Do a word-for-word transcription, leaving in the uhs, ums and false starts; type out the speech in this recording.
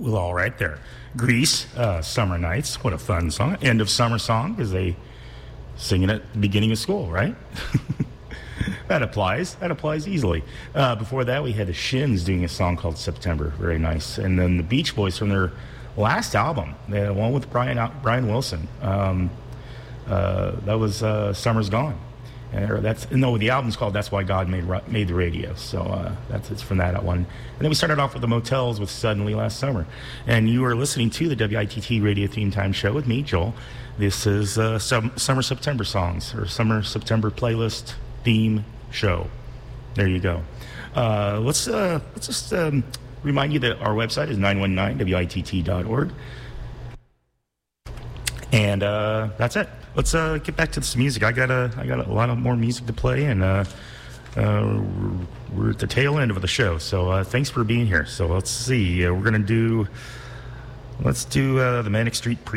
Well, all right there. Grease, uh, Summer Nights. What a fun song. End of summer song, because they sing it at the beginning of school, right? That applies. That applies easily. Uh, before that, we had the Shins doing a song called September. Very nice. And then the Beach Boys from their last album, the one with Brian Brian Wilson. Um, uh, that was uh, Summer's Gone. And that's no, the album's called "That's Why God Made Made the Radio." So uh, that's it's from that one. And then we started off with the Motels with "Suddenly" last summer. And you are listening to the W I T T Radio Theme Time Show with me, Joel. This is uh, some Summer September songs or Summer September playlist theme show. There you go. Uh, let's uh, let's just um, remind you that our website is nine one nine W I T T dot org. And uh, that's it. Let's uh, get back to this music. I got a, I got a lot of more music to play, and uh, uh, we're at the tail end of the show. So uh, thanks for being here. So let's see. Uh, we're gonna do, let's do uh, the Manic Street Pre.